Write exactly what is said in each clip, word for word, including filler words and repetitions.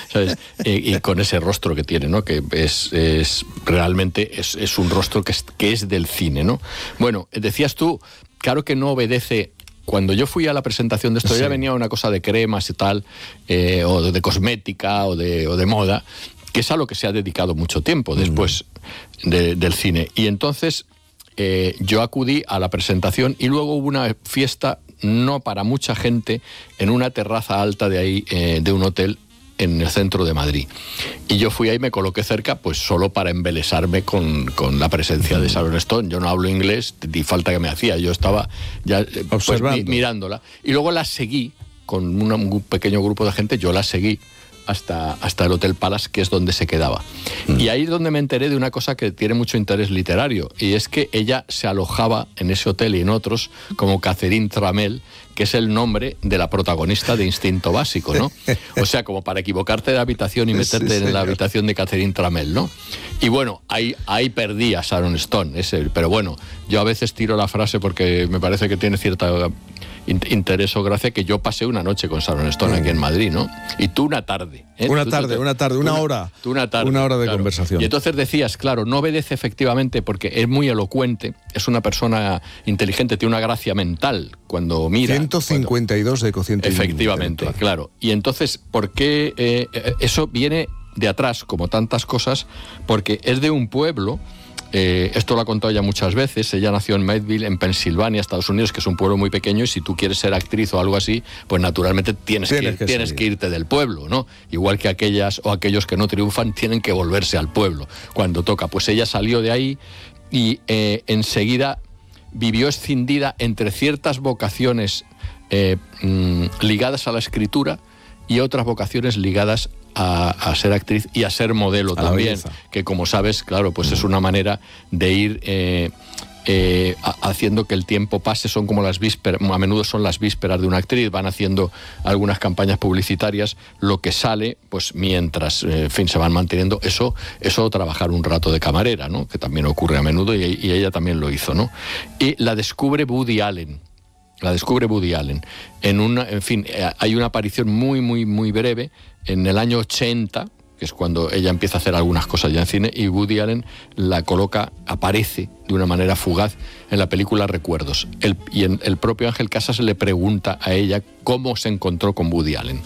¿sabes? Y, y con ese rostro que tiene, ¿no? Que es, es realmente es, es un rostro que es, que es del cine, ¿no? Bueno, decías tú, claro que no obedece. Cuando yo fui a la presentación de esto, sí. ya venía una cosa de cremas y tal, eh, o de, de cosmética o de, o de moda, que es a lo que se ha dedicado mucho tiempo después mm. de, del cine. Y entonces eh, yo acudí a la presentación y luego hubo una fiesta, no para mucha gente, en una terraza alta de ahí, eh, de un hotel en el centro de Madrid. Y yo fui ahí y me coloqué cerca, pues solo para embelesarme con, con la presencia de Sharon Stone. Yo no hablo inglés, ni falta que me hacía. Yo estaba ya pues, mi, mirándola. Y luego la seguí con una, un pequeño grupo de gente, yo la seguí hasta, hasta el Hotel Palace, que es donde se quedaba. Mm. Y ahí es donde me enteré de una cosa que tiene mucho interés literario, y es que ella se alojaba en ese hotel y en otros como Catherine Tramell, que es el nombre de la protagonista de Instinto Básico, ¿no? O sea, como para equivocarte de habitación y meterte sí, en la habitación de Catherine Tramell, ¿no? Y bueno, ahí, ahí perdí a Sharon Stone, ese, pero bueno, yo a veces tiro la frase porque me parece que tiene cierta interés o gracia, que yo pasé una noche con Sharon Stone aquí en Madrid, ¿no? Y tú una tarde. ¿eh? Una tú, tarde, tú, una tarde, una tú, hora. Tú una tarde. Una hora de claro. conversación. Y entonces decías, claro, no obedece efectivamente porque es muy elocuente, es una persona inteligente, tiene una gracia mental cuando mira. ciento cincuenta y dos cuando, de cociente. Efectivamente, claro. Y entonces, ¿por qué eh, eso viene de atrás, como tantas cosas? Porque es de un pueblo. Eh, esto lo ha contado ella muchas veces. Ella nació en Meadville, en Pensilvania, Estados Unidos, que es un pueblo muy pequeño, y si tú quieres ser actriz o algo así, pues naturalmente tienes, tienes, que, que, tienes que irte del pueblo, ¿no? Igual que aquellas o aquellos que no triunfan tienen que volverse al pueblo cuando toca. Pues ella salió de ahí y eh, enseguida vivió escindida entre ciertas vocaciones eh, mmm, ligadas a la escritura y otras vocaciones ligadas A, a ser actriz y a ser modelo a también, que como sabes, claro, pues mm. es una manera de ir eh, eh, haciendo que el tiempo pase. Son como las vísperas, a menudo son las vísperas de una actriz, van haciendo algunas campañas publicitarias, lo que sale, pues mientras, eh, en fin, se van manteniendo, eso, eso trabajar un rato de camarera, ¿no? Que también ocurre a menudo, y, y ella también lo hizo, ¿no? Y la descubre Woody Allen. La descubre Woody Allen. En una, en fin, hay una aparición muy, muy, muy breve en el año ochenta, que es cuando ella empieza a hacer algunas cosas ya en cine, y Woody Allen la coloca, aparece de una manera fugaz en la película Recuerdos. El, y en, el propio Ángel Casas le pregunta a ella cómo se encontró con Woody Allen.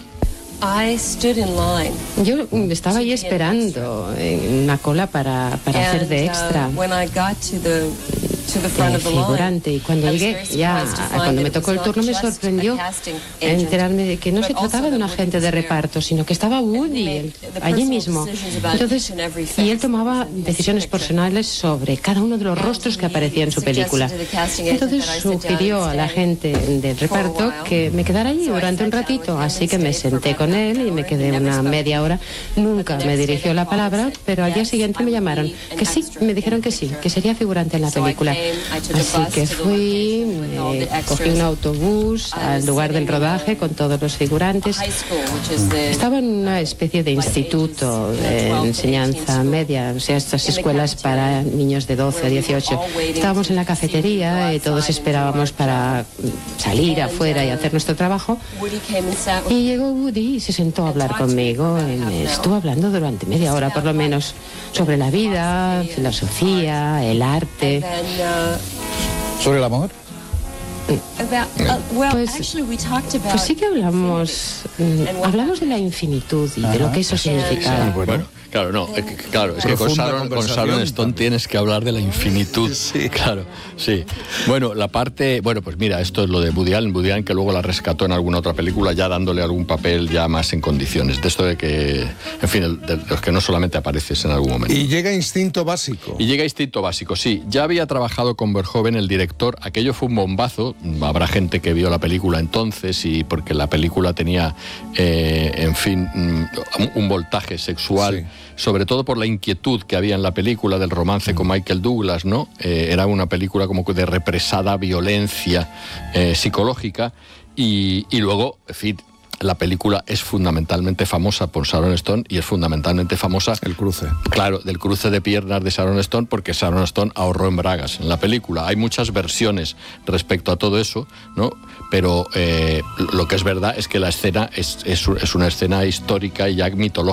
Yo estaba ahí esperando en una cola para, para hacer de extra. Eh, figurante, y cuando llegué ya cuando me tocó el turno me sorprendió enterarme de que no se trataba de un agente de reparto, sino que estaba Woody allí mismo. Entonces, y él tomaba decisiones personales sobre cada uno de los rostros que aparecía en su película. Entonces sugirió al agente del reparto que me quedara allí durante un ratito, así que me senté con él y me quedé una media hora. Nunca me dirigió la palabra, pero al día siguiente me llamaron que sí, me dijeron que sí, que sería figurante en la película. Así que fui, me cogí un autobús al lugar del rodaje con todos los figurantes. Estaba en una especie de instituto de enseñanza media, o sea, estas escuelas para niños de doce a dieciocho. Estábamos en la cafetería y todos esperábamos para salir afuera y hacer nuestro trabajo. Y llegó Woody y se sentó a hablar conmigo. Y me estuvo hablando durante media hora por lo menos sobre la vida, filosofía, el arte. ¿Sobre el amor? Pues, pues sí que hablamos, hablamos de la infinitud y de lo que eso significa. Sí, bueno. Claro, no, es que, claro, es que con Sharon, con Sharon Stone tienes que hablar de la infinitud. Sí. Claro, sí. Bueno, la parte, bueno, pues mira, esto es lo de Woody Allen, Woody Allen que luego la rescató en alguna otra película, ya dándole algún papel ya más en condiciones. De esto de que, en fin, de los que no solamente apareces en algún momento. Y llega Instinto Básico. Y llega Instinto Básico, sí. Ya había trabajado con Verhoeven, el director. Aquello fue un bombazo. Habrá gente que vio la película entonces, y porque la película tenía, eh, en fin, un voltaje sexual. Sí. Sobre todo por la inquietud que había en la película del romance con Michael Douglas, ¿no? Eh, era una película como de represada violencia eh, psicológica, y, y luego, en fin, la película es fundamentalmente famosa por Sharon Stone, y es fundamentalmente famosa... El cruce. Claro, del cruce de piernas de Sharon Stone, porque Sharon Stone ahorró en bragas en la película. Hay muchas versiones respecto a todo eso, ¿no? Pero eh, lo que es verdad es que la escena es, es, es una escena histórica y ya mitológica.